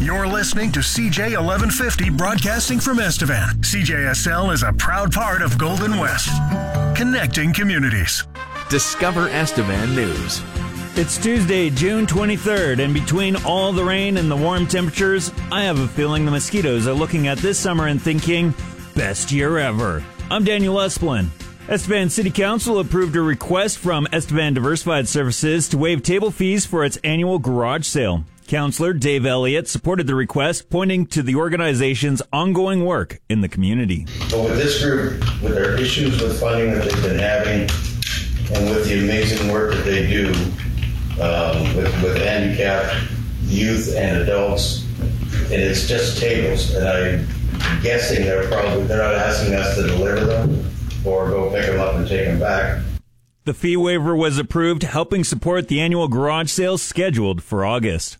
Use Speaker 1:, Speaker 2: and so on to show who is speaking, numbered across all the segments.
Speaker 1: You're listening to CJ 1150 broadcasting from Estevan. CJSL is a proud part of Golden West, connecting communities.
Speaker 2: Discover Estevan News.
Speaker 3: It's Tuesday, June 23rd, and between all the rain and the warm temperatures, I have a feeling the mosquitoes are looking at this summer and thinking, best year ever. I'm Daniel Esplin. Estevan City Council approved a request from Estevan Diversified Services to waive table fees for its annual garage sale. Councillor Dave Elliott supported the request, pointing to the organization's ongoing work in the community.
Speaker 4: But with this group, with their issues with funding that they've been having, and with the amazing work that they do with handicapped youth and adults, and it's just tables, and I'm guessing they're not asking us to deliver them or go pick them up and take them back.
Speaker 3: The fee waiver was approved, helping support the annual garage sale scheduled for August.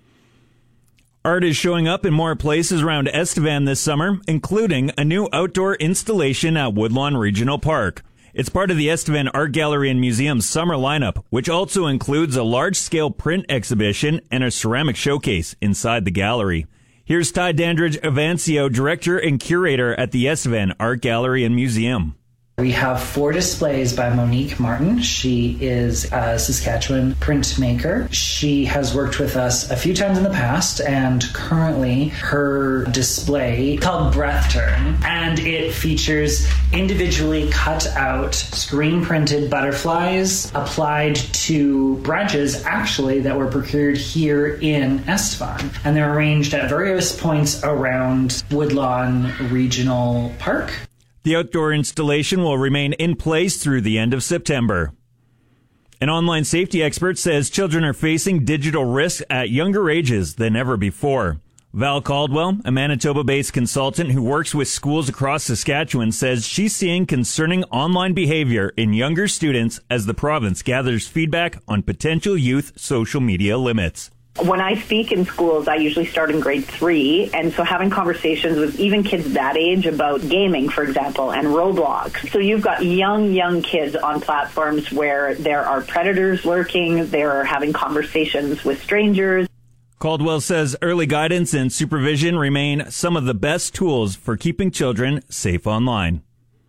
Speaker 3: Art is showing up in more places around Estevan this summer, including a new outdoor installation at Woodlawn Regional Park. It's part of the Estevan Art Gallery and Museum's summer lineup, which also includes a large-scale print exhibition and a ceramic showcase inside the gallery. Here's Ty Dandridge Avancio, director and curator at the Estevan Art Gallery and Museum.
Speaker 5: We have 4 displays by Monique Martin. She is a Saskatchewan printmaker. She has worked with us a few times in the past, and currently her display called Breath Turn, and it features individually cut out screen printed butterflies applied to branches actually that were procured here in Estevan, and they're arranged at various points around Woodlawn Regional Park.
Speaker 3: The outdoor installation will remain in place through the end of September. An online safety expert says children are facing digital risks at younger ages than ever before. Val Caldwell, a Manitoba-based consultant who works with schools across Saskatchewan, says she's seeing concerning online behavior in younger students as the province gathers feedback on potential youth social media limits.
Speaker 6: When I speak in schools, I usually start in grade 3, and so having conversations with even kids that age about gaming, for example, and Roblox. So you've got young kids on platforms where there are predators lurking, they're having conversations with strangers.
Speaker 3: Caldwell says early guidance and supervision remain some of the best tools for keeping children safe online.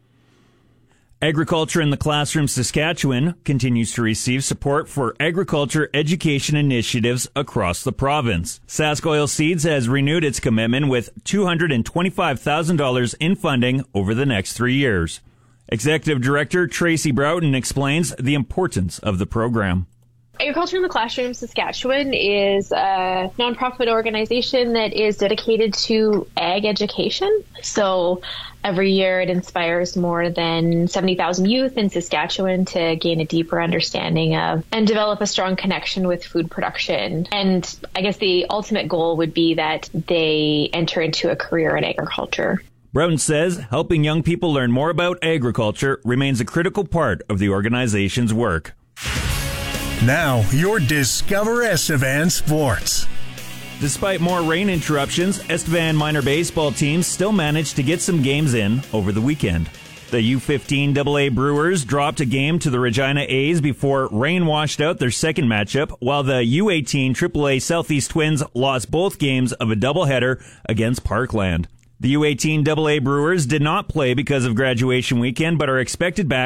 Speaker 3: Agriculture in the Classroom Saskatchewan continues to receive support for agriculture education initiatives across the province. Sask Oil Seeds has renewed its commitment with $225,000 in funding over the next 3 years. Executive Director Tracy Broughton explains the importance of the program.
Speaker 7: Agriculture in the Classroom Saskatchewan is a nonprofit organization that is dedicated to ag education. So every year it inspires more than 70,000 youth in Saskatchewan to gain a deeper understanding of and develop a strong connection with food production. And I guess the ultimate goal would be that they enter into a career in agriculture.
Speaker 3: Broughton says helping young people learn more about agriculture remains a critical part of the organization's work.
Speaker 1: Now, your Discover Estevan Sports.
Speaker 3: Despite more rain interruptions, Estevan minor baseball teams still managed to get some games in over the weekend. The U15 AA Brewers dropped a game to the Regina A's before rain washed out their second matchup, while the U18 AAA Southeast Twins lost both games of a doubleheader against Parkland. The U18 AA Brewers did not play because of graduation weekend, but are expected back